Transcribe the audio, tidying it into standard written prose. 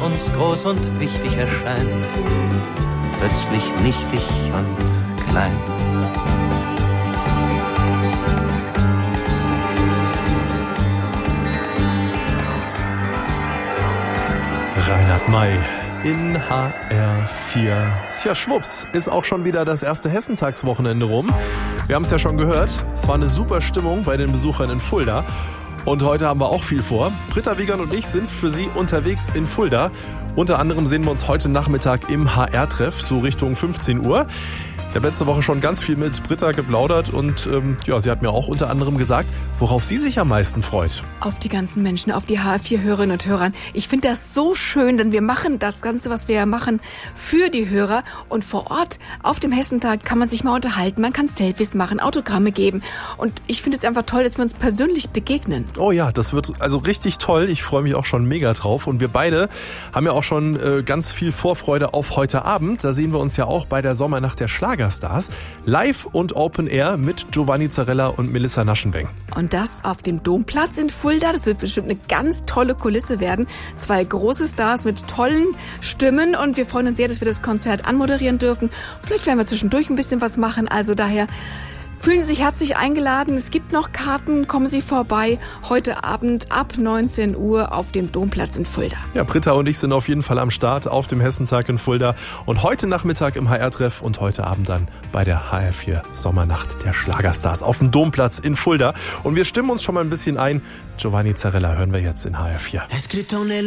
uns groß und wichtig erscheint, plötzlich nichtig und klein. Reinhard May in HR4. Ja, schwupps, ist auch schon wieder das erste Hessentagswochenende rum. Wir haben es ja schon gehört, es war eine super Stimmung bei den Besuchern in Fulda. Und heute haben wir auch viel vor. Britta Wiegand und ich sind für Sie unterwegs in Fulda. Unter anderem sehen wir uns heute Nachmittag im HR-Treff, so Richtung 15 Uhr. Ich habe letzte Woche schon ganz viel mit Britta geplaudert und sie hat mir auch unter anderem gesagt, worauf sie sich am meisten freut. Auf die ganzen Menschen, auf die HR4-Hörerinnen und Hörer. Ich finde das so schön, denn wir machen das Ganze, was wir ja machen, für die Hörer. Und vor Ort auf dem Hessentag kann man sich mal unterhalten, man kann Selfies machen, Autogramme geben. Und ich finde es einfach toll, dass wir uns persönlich begegnen. Oh ja, das wird also richtig toll. Ich freue mich auch schon mega drauf. Und wir beide haben ja auch schon ganz viel Vorfreude auf heute Abend. Da sehen wir uns ja auch bei der Sommernacht der Schlagerstars. Live und Open Air mit Giovanni Zarella und Melissa Naschenweng. Und das auf dem Domplatz in Fulda. Das wird bestimmt eine ganz tolle Kulisse werden. 2 große Stars mit tollen Stimmen. Und wir freuen uns sehr, dass wir das Konzert anmoderieren dürfen. Vielleicht werden wir zwischendurch ein bisschen was machen. Also daher fühlen Sie sich herzlich eingeladen. Es gibt noch Karten. Kommen Sie vorbei. Heute Abend ab 19 Uhr auf dem Domplatz in Fulda. Ja, Britta und ich sind auf jeden Fall am Start auf dem Hessentag in Fulda. Und heute Nachmittag im HR-Treff und heute Abend dann bei der HR4 Sommernacht der Schlagerstars auf dem Domplatz in Fulda. Und wir stimmen uns schon mal ein bisschen ein. Giovanni Zarella hören wir jetzt in HR4.